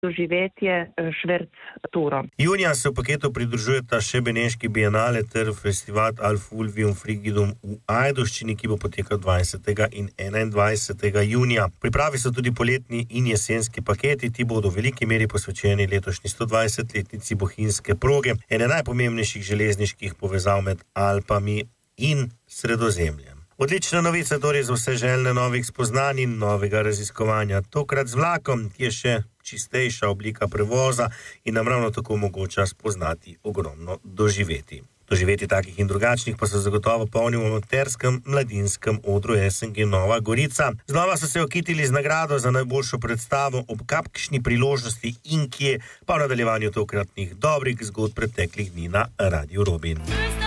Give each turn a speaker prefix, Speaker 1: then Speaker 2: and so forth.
Speaker 1: doživetje Šverc Turo.
Speaker 2: Junija se v paketu pridružujeta še Beneški bienale ter festival Alfulvium Frigidum v Ajdovščini, ki bo potekal 20. in 21. junija. Pripravi so tudi poletni in jesenski paketi, ti bodo v veliki meri posvečeni letošnji 120-letnici bohinjske proge, ene najpomembnejših železniških povezav med Alpami in Sredozemljem. Odlična novica torej za vse željne novih spoznanj in novega raziskovanja. Tokrat z vlakom, ki je še čistejša oblika prevoza in nam ravno tako omogoča spoznati ogromno doživeti. Doživeti takih in drugačnih pa se zagotovo polnimo v amaterskem mladinskem odru SNG Nova Gorica. Znova so se okitili z nagrado za najboljšo predstavo ob kakšni priložnosti in kje, pa v nadaljevanju tokratnih dobrih zgodb preteklih dni na Radiu Robin.